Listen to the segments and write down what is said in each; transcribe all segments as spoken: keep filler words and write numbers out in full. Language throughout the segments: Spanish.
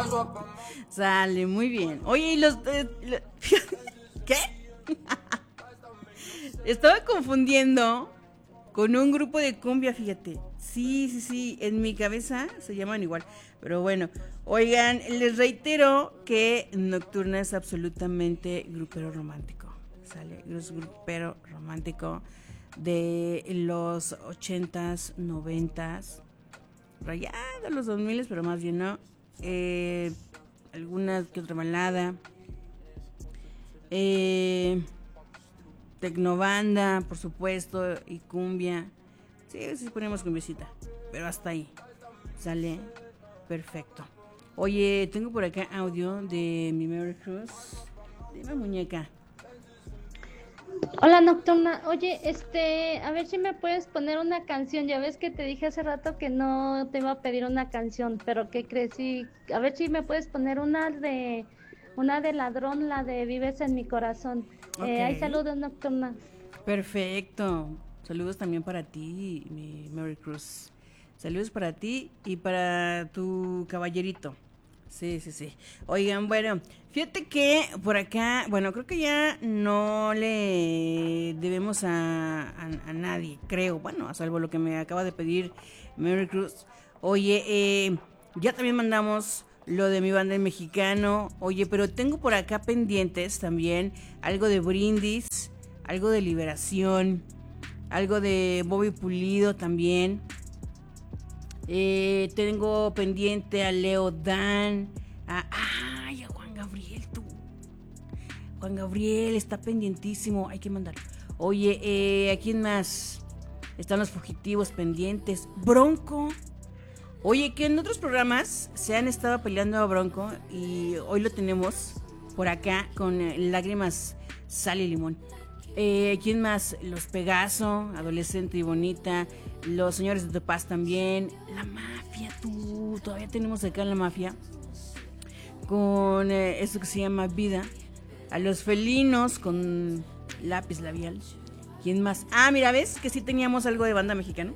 Sale, muy bien. Oye, y los... Eh, lo- ¿Qué? Estaba confundiendo con un grupo de cumbia, fíjate. Sí, sí, sí, en mi cabeza se llaman igual. Pero bueno, oigan, les reitero que Nocturna es absolutamente grupero romántico. Sale, es grupero romántico de los ochentas, noventas, rayado los dos miles, pero más bien no. Eh, alguna que otra balada. Eh, Tecnobanda, por supuesto, y cumbia. Sí, sí ponemos cumbiecita, pero hasta ahí. Sale perfecto. Oye, tengo por acá audio de mi Mary Cruz. Dime, muñeca. Hola Nocturna, oye, este, a ver si me puedes poner una canción. Ya ves que te dije hace rato que no te iba a pedir una canción, pero ¿qué crees? Sí, a ver si me puedes poner una de, una de Ladrón, la de Vives en mi corazón. Ok, Eh, hay saludos Nocturna. perfecto. Saludos también para ti, mi Mary Cruz. Saludos para ti y para tu caballerito. Sí, sí, sí. Oigan, bueno, fíjate que por acá, bueno, creo que ya no le debemos a, a, a nadie, creo. Bueno, a salvo lo que me acaba de pedir Mary Cruz. Oye, eh, ya también mandamos lo de mi banda en mexicano. Oye, pero tengo por acá pendientes también algo de Brindis, algo de Liberación, algo de Bobby Pulido también. Eh, tengo pendiente a Leo Dan, a, ay, a Juan Gabriel, tú. Juan Gabriel está pendientísimo, hay que mandarlo. Oye, eh, ¿a quién más? Están los fugitivos pendientes. Bronco. Oye, que en otros programas se han estado peleando a Bronco y hoy lo tenemos por acá con eh, lágrimas, sal y limón. Eh, ¿Quién más? Los Pegaso, Adolescente y Bonita. Los Señores de Paz también. La Mafia, tú. Todavía tenemos acá la Mafia. Con eh, esto que se llama Vida. A los Felinos con Lápiz Labial. ¿Quién más? Ah, mira, ¿ves? Que sí teníamos algo de banda mexicana.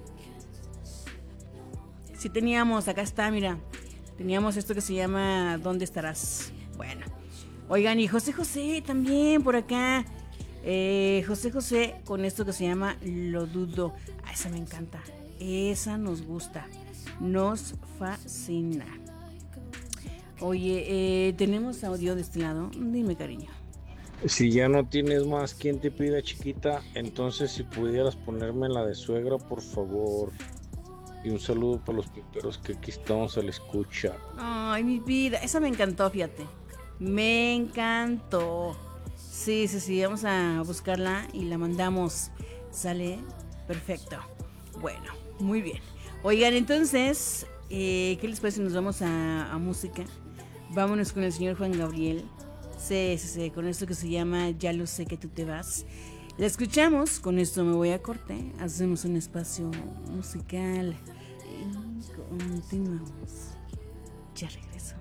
Sí teníamos, acá está, mira. Teníamos esto que se llama ¿Dónde estarás? Bueno. Oigan, y José José también por acá. Eh, José José con esto que se llama Lo Dudo. Ah, esa me encanta. Esa nos gusta. Nos fascina. Oye, eh, tenemos audio de este lado. Dime, cariño. Si ya no tienes más quien te pida, chiquita, entonces si pudieras ponerme la de suegra, por favor. Y un saludo para los piperos que aquí estamos a la escucha. Ay, mi vida. Esa me encantó, fíjate. Me encantó. Sí, sí, sí. Vamos a buscarla y la mandamos. Sale perfecto. Bueno, muy bien. Oigan, entonces, eh, ¿qué les parece si nos vamos a, a música? Vámonos con el señor Juan Gabriel. Sí, sí, sí, con esto que se llama Ya lo sé que tú te vas. La escuchamos, con esto me voy a corte. Hacemos un espacio musical y continuamos. Ya regreso.